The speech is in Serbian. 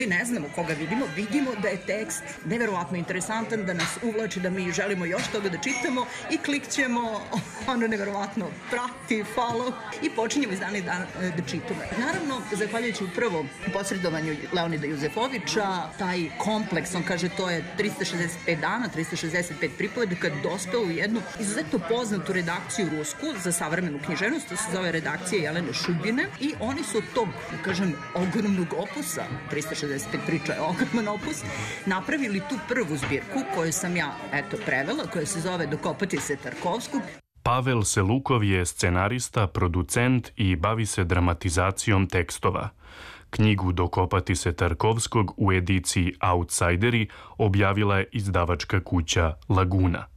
ne znamo koga vidimo da je tekst neverovatno interesantan, da nas uvlači, da mi želimo još toga da čitamo i klikćemo, ono neverovatno prati, follow i počinjemo iz dana i dana da čitamo. Naravno, zahvaljujući prvo posredovanju Leonida Juzefovića, taj kompleks, on kaže to je 365 dana, 365 pripovedaka, dospeo u jednu izuzetno poznatu redakciju rusku za savremenu književnost, to se zove redakcija Jelene Šubine i oni su od tog, da kažem, ogromnog opusa, 365 priča je ogroman opus, napravili tu prvu zbirku koju sam ja, prevela, koja se zove Dokopati se Tarkovskog. Pavel Selukov je scenarista, producent i bavi se dramatizacijom tekstova. Knjigu Dokopati se Tarkovskog u ediciji Outsideri objavila je izdavačka kuća Laguna.